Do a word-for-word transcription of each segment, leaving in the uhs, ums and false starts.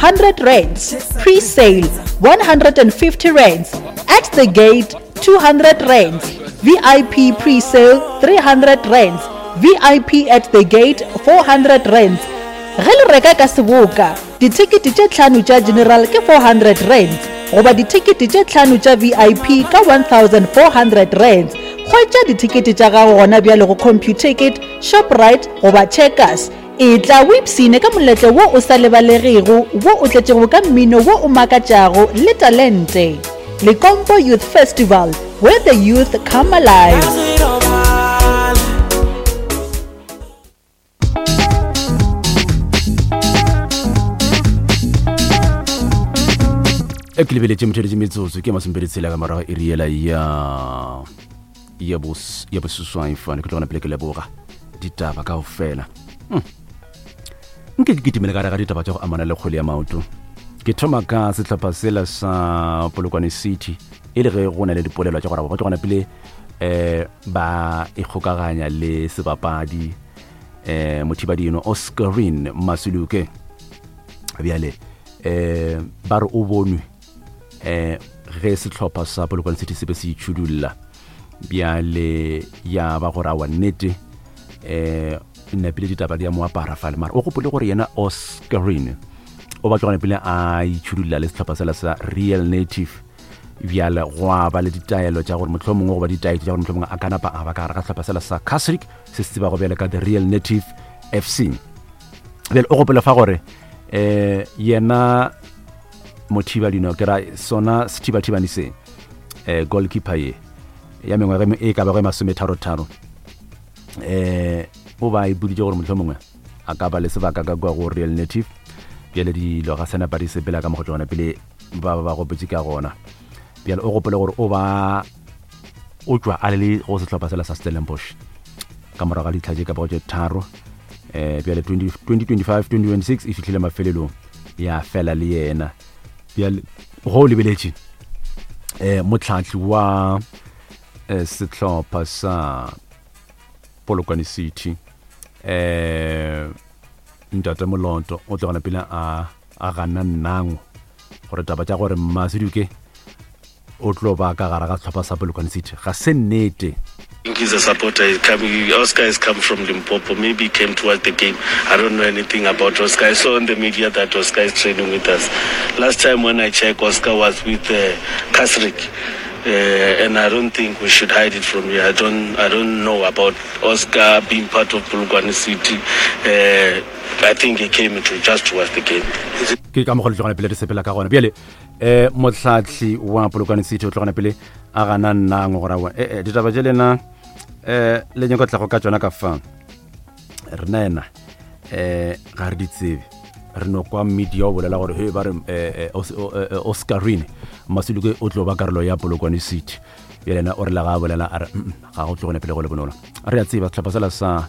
hundred rands. Pre-sale one hundred fifty rands. At the gate two hundred rands. V I P pre-sale three hundred rands. V I P at the gate four hundred rands. Ge le reka ka seboka, ditikete tše tlhano tša general ke four hundred rands. Goba ditikete tše tlhano tša V I P ka one thousand four hundred rands. Hwetša ditikete tša gago gona bjale go Computicket, Shoprite goba Checkers. E tla wipsine ka moletlo wo o sa lebalegego, wo o tletšego ka mmino wo o makatšago le talente. Lecompo Youth Festival, where the youth come alive. e ke lebeletse motšheletše metsotso ke masompeletshela ka morago e riela ya ya bos ya boseswai fane ke tlogona pele ke leboga ditaba ka go fela nke ke kitimele ka re ga ditaba tša go amana le kgwele ya maoto ke thoma ka sehlopha sela sa Polokwane City e le ge go na le dipolelwa tša gore ba tlogona pele eh ba ikgokaganya le sebapadi eh mothibadino Oscarine Masuluke bjale eh ba re o bonwe eh ge sehlopha sa Polokwane City se be se itšhudulla bjale ya ba gore wa nnete eh nna pele ditaba di a mo apara fale mara o gopole gore yena Oscarine o ba tlogana pele a itšhudulla le sehlopha sela sa Real Native bjale goa ba le ditaelo tša gore motlho mongwe go ba ditaelo tša gore motlho mongwe a kanapa a ba ka re ga sehlopha sela sa Casric se se ba go bjale ka The Real Native F C bjale o gopole fa gore eh yena mothibadino ke ra sona sethibathibane se eh goalkeeper ye ya mengwe e ka ba go masome tharo tharo eh o ba e buditse gore motlho mongwe a ka ba le sebaka ka go Real Native bjale di lo ga sena Paris pele ka mo go tsona pele ba ba go botse ka gona bjale o gopole gore o ba o tswa a le go se tlhopha sela sa Stellenbosch ka morago ga ditlhaje ka ba go tse tharo eh bjale twenty twenty-five twenty twenty-six e fitlhile mafelelong ya fela le yena bjale go lebeletše eh motlhatli wa eh setlhopha sa Polokwane City eh Ntate Molonto o tlogana pele a a gana nnango gore taba tša gore Masiduke o tlo ba ka gara ga setlhopha sa Polokwane City ga se nnete. I think he's a supporter. He's coming. Oscar has come from Limpopo. Maybe he came to watch the game. I don't know anything about Oscar. I saw on the media that Oscar is training with us. Last time when I checked, Oscar was with uh, Casric. Uh, and I don't think we should hide it from here. I don't I don't know about Oscar being part of Polokwane City. Uh, I think he came to just to watch the game. Ke ka mo go le tsogana pele di sepela ka gona bjale eh motlhatli wa Polokwane City o tlogana pele a gana nnang gore wa eh ditaba tše lena eh le nyako tla go ka tsona ka fa re nena eh ga re ditsebe re no kwa media o bolela gore he ba re eh Oscarine Masuluke o tlo ba karolo ya Polokwane City yena o re la ga bolela a re ga go tlogone pele go le bonola re ya tseba tlhapa sala sa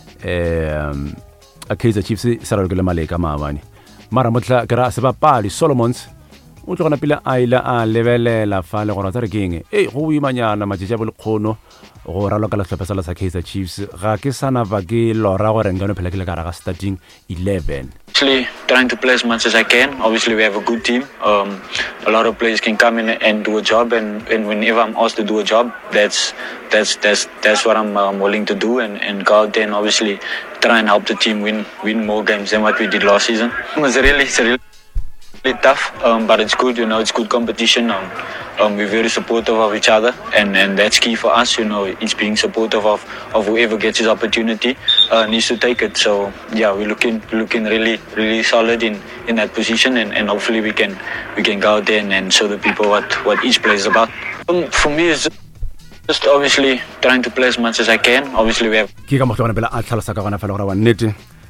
eh a Kaizer Chiefs sa re le maleka maabane mara motla ke ra se ba pali Solomons o tlogona pele a ile a lebelela fa le gore tsa re keng eh go imanyana matšetša bo le kgono go raloka la tlhopha sala sa Kaizer Chiefs ga ke sana ba ke lora gore ngano phela ke le ka ra starting eleven. Actually trying to play as much as I can. Obviously we have a good team. Um, a lot of players can come in and do a job, and, and whenever I'm asked to do a job, that's that's that's that's what I'm um, willing to do, and, and go out there and obviously try and help the team win win more games than what we did last season. It was really it's really really tough, um, but it's good, you know, it's good competition. Um, um, we're very supportive of each other, and, and that's key for us, you know, it's being supportive of, of whoever gets his opportunity uh, needs to take it. So, yeah, we're looking looking really, really solid in, in that position, and, and hopefully we can we can go out there and, and show the people what, what each player is about. Um, for me, it's just obviously trying to play as much as I can. Obviously, we have... Ke ka mo tlogana pela a tlhalosa ka gona fela gore wa nnete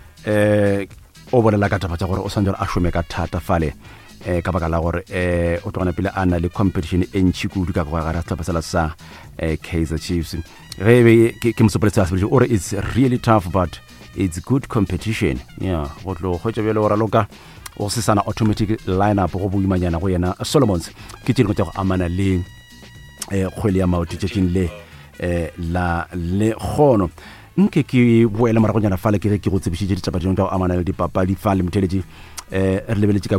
eh o bolela ka taba tša gore o santse a šome ka thata fale eh ka baka la gore eh o tlogana pele a na le competition e ntši kudu ka go gara tlhapa sala sa eh Kaizer Chiefs re ke ke mosopoletse a se ore it's really tough but it's good competition. Yeah go tlo go tšwe bele ora loka o se sana automatic lineup go boimanyana go yena Solomons ke tšeng go tša go amana le eh kgwele ya maoto tšetšeng le eh la le khono nke ke boela mara go nyana fale ke re ke go tsebišitše ditaba dingwe ka go amana le dipapadi fa le motheletše eh re lebeletse ka